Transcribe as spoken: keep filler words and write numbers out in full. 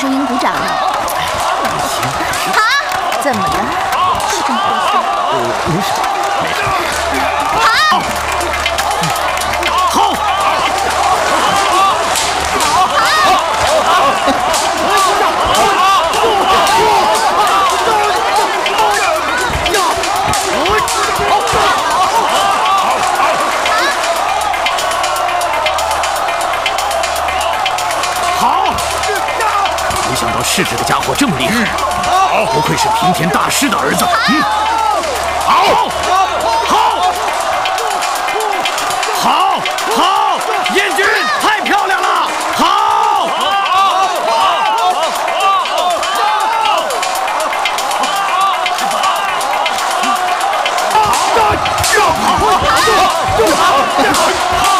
雄鹰鼓掌呢。好，怎么了？为什么回事？ 呃，没事，没事。 好。 好，好，没想到是这个家伙这么厉害，不愧是平田大师的儿子。嗯，好，好，好，好，燕军太漂亮了，好，好，好，好，